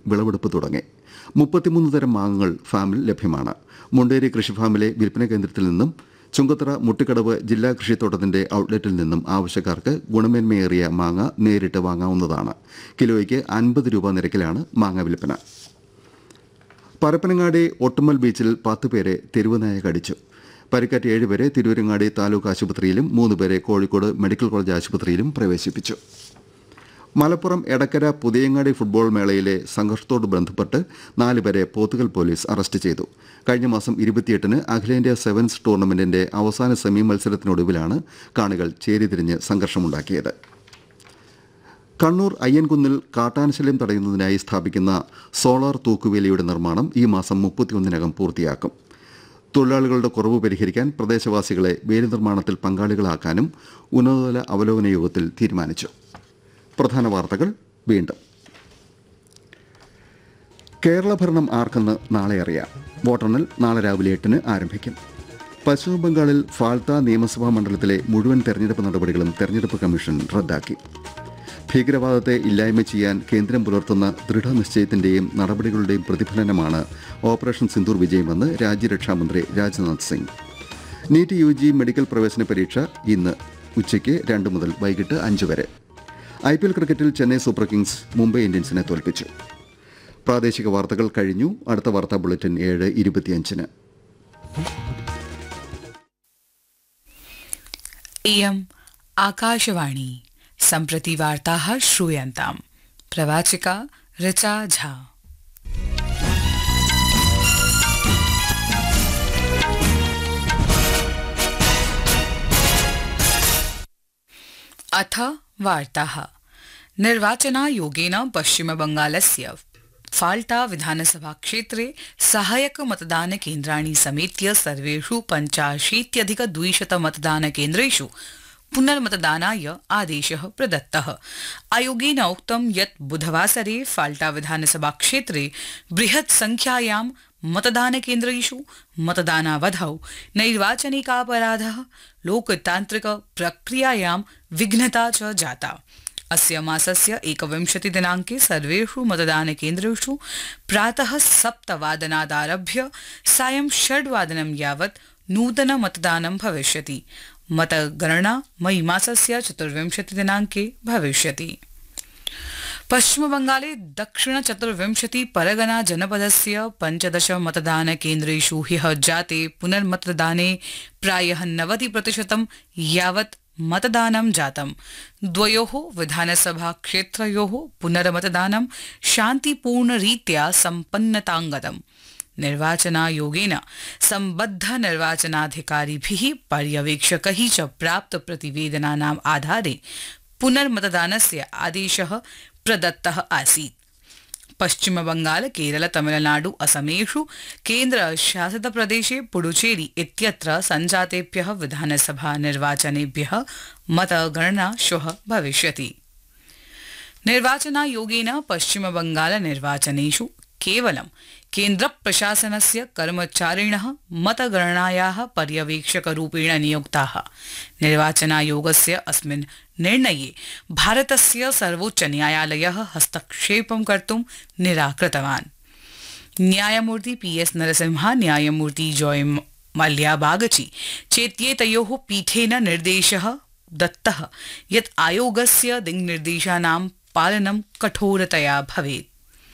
വിളവെടുപ്പ് തുടങ്ങി. 33 തരം മാങ്ങകൾ ഫാമിൽ ലഭ്യമാണ്. മുണ്ടേരി കൃഷിഫാമിലെ വിൽപ്പന കേന്ദ്രത്തിൽ നിന്നും ചുങ്കത്തറ മുട്ടിക്കടവ് ജില്ലാ കൃഷിത്തോട്ടത്തിന്റെ ഔട്ട്ലെറ്റിൽ നിന്നും ആവശ്യക്കാർക്ക് ഗുണമേന്മയേറിയ മാങ്ങ നേരിട്ട് വാങ്ങാവുന്നതാണ്. കിലോയ്ക്ക് 50 രൂപ നിരക്കിലാണ് മാങ്ങ വിൽപ്പന. പരപ്പനങ്ങാടി ഒട്ടുമ്മൽ ബീച്ചിൽ 10 പേരെ തെരുവുനായ കടിച്ചു. പരിക്കേറ്റ 7 പേരെ തിരൂരങ്ങാടി താലൂക്ക് ആശുപത്രിയിലും 3 പേരെ കോഴിക്കോട് മെഡിക്കൽ കോളേജ് ആശുപത്രിയിലും പ്രവേശിപ്പിച്ചു. മലപ്പുറം എടക്കര പുതിയങ്ങാടി ഫുട്ബോൾ മേളയിലെ സംഘർഷത്തോട് ബന്ധപ്പെട്ട് 4 പേരെ പോത്തുകൽ പോലീസ് അറസ്റ്റ് ചെയ്തു. കഴിഞ്ഞ മാസം 28-ന് അഖിലേന്ത്യാ സെവൻസ് ടൂർണമെന്റിന്റെ അവസാന സെമി മത്സരത്തിനൊടുവിലാണ് കാണികൾ ചേരിതിരിഞ്ഞ് സംഘർഷമുണ്ടാക്കിയത്. കണ്ണൂർ അയ്യൻകുന്നിൽ കാട്ടാനശല്യം തടയുന്നതിനായി സ്ഥാപിക്കുന്ന സോളാർ തൂക്കുവേലിയുടെ നിർമ്മാണം ഈ മാസം 31-നകം പൂർത്തിയാക്കും. തൊഴിലാളികളുടെ കുറവ് പരിഹരിക്കാൻ പ്രദേശവാസികളെ വേലി നിർമ്മാണത്തിൽ പങ്കാളികളാക്കാനും ഉന്നതതല അവലോകന യോഗത്തിൽ തീരുമാനിച്ചു. പ്രധാന വാർത്തകൾ വീണ്ടും. കേരള ഭരണം ആർക്കെന്ന് നാളെ അറിയാം. വോട്ടെണ്ണൽ നാളെ രാവിലെ 8-ന് ആരംഭിക്കും. പശ്ചിമബംഗാളിൽ ഫാൽത്ത നിയമസഭാ മണ്ഡലത്തിലെ മുഴുവൻ തെരഞ്ഞെടുപ്പ് നടപടികളും തെരഞ്ഞെടുപ്പ് കമ്മീഷൻ റദ്ദാക്കി. ഭീകരവാദത്തെ ഇല്ലായ്മ ചെയ്യാൻ കേന്ദ്രം പുലർത്തുന്ന ദൃഢനിശ്ചയത്തിന്റെയും നടപടികളുടെയും പ്രതിഫലനമാണ് ഓപ്പറേഷൻ സിന്ദൂർ വിജയമെന്ന് രാജ്യരക്ഷാമന്ത്രി Rajnath Singh. NEET UG medical പ്രവേശന പരീക്ഷ ഇന്ന് ഉച്ചയ്ക്ക് 2 മുതൽ വൈകിട്ട് 5 വരെ. IPL ക്രിക്കറ്റിൽ ചെന്നൈ സൂപ്പർ കിങ്സ് മുംബൈ ഇന്ത്യൻസിനെ തോൽപ്പിച്ചു. പ്രാദേശിക വാർത്തകൾ കഴിഞ്ഞു. അടുത്ത വാർത്താ ബുള്ളറ്റിൻ 7:25-ന്. इयम् आकाशवाणी. सम्प्रति वार्ताः श्रूयन्ताम्. प्रवाचिका ऋचा झा. अथ वार्ताः. निर्वाचनायोगेन पश्चिमबंगालस्य फाल्टा विधानसभा क्षेत्रे सहायक मतदान केन्द्राणि समेत्य सर्वेषु 85,200 मतदान केन्द्रेषु पुनर्मतदानाय आदेशः प्रदत्तः. आयोगेन उक्तं यत् बुधवासरे फाल्टा विधानसभा क्षेत्रे बृहत् संख्यायां मतदान केन्द्रेषु मतदानावधौ नैर्वाचनिकापराधः, लोकतान्त्रिक प्रक्रियायां विघ्नता च जाता. अस्य मासस्य 21 दिनाङ्के सर्वेषु मतदान केन्द्रेषु प्रातः 7 वादनादारभ्य सायं 6 वादनं यावत् नूतन मतदानं भविष्यति. मतगणना मई मासस्य 24 दिनाङ्के भविष्यति. पश्चिमबंगाले दक्षिण 24 परगना जनपदस्य 15 मतदान केन्द्रेषु ह्यः जाते पुनर्मतदाने प्रायः 90% यावत् मतदानं जातम्. द्वयोः विधानसभा क्षेत्रयोः पुनर्मतदानं शान्तिपूर्णरीत्या सम्पन्नताङ्गतम्. निर्वाचनायोगेन सम्बद्ध निर्वाचनाधिकारिभिः पर्यवेक्षकैः च प्राप्त प्रतिवेदनानाम् आधारे पुनर्मतदानस्य आदेशः प्रदत्तः आसीत्. पश्चिमबंगाल, केरल, तमिलनाडु, असमेषु केन्द्रशासितप्रदेशे पुडुचेरी इत्यत्र सञ्जातेभ्यः विधानसभा निर्वाचनेभ्यः मतगणना श्वः भविष्यति. निर्वाचनायोगेन पश्चिमबंगाल निर्वाचनेषु केवलं केन्द्रप्रशासनस्य कर्मचारिणः मतगणनायाः पर्यवेक्षकरूपेण नियुक्ताः. निर्वाचनायोगस्य अस्मिन् निर्णये भारतस्य सर्वोच्चन्यायालयः हस्तक्षेपं कर्तुं निराकृतवान्. न्यायमूर्ति PS नरसिम्हा, न्यायमूर्ति जॉय मल्या बागची चेत्येतयोः पीठेन निर्देशः दत्तः यत् आयोगस्य दिङ्निर्देशानां पालनं कठोरतया भवेत्.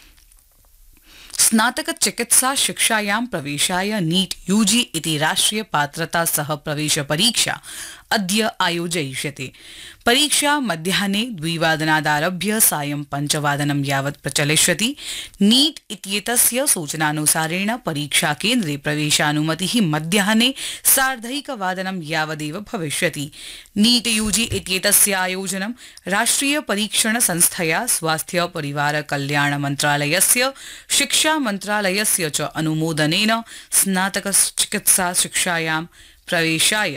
स्नातक चिकित्सा शिक्षायां प्रवेशाय नीट UG इति राष्ट्रिय पात्रता सह प्रवेश परीक्षा अद्य आयोजयिष्यते. परीक्षा मध्याह्ने 2 वादनादारभ्य सायं 5 वादनं यावत् प्रचलिष्यति. नीट इत्येतस्य सूचनानुसारेण परीक्षा केन्द्रे प्रवेशानुमतिः मध्याह्ने 1:30 वादनं यावदेव भविष्यति. नीट UG इत्येतस्य आयोजनं राष्ट्रिय परीक्षण संस्थया, स्वास्थ्य परिवार कल्याण मन्त्रालयस्य, शिक्षा मन्त्रालयस्य च अनुमोदनेन स्नातक चिकित्सा शिक्षायां प्रवेशाय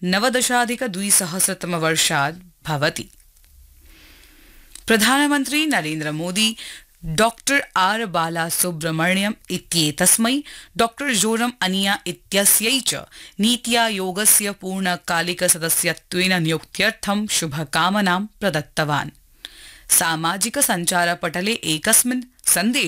19,200 भवति. प्रधानमन्त्री Narendra Modi doctor R Balasubrahmanyam इत्येतस्मै doctor Joram अनिया इत्यस्यै च नीति आयोगस्य पूर्णकालिक सदस्यत्वेन नियुक्त्यर्थं शुभकामनां प्रदत्तवान्. सामाजिक सञ्चारपटले एकस्मिन् सन्देशे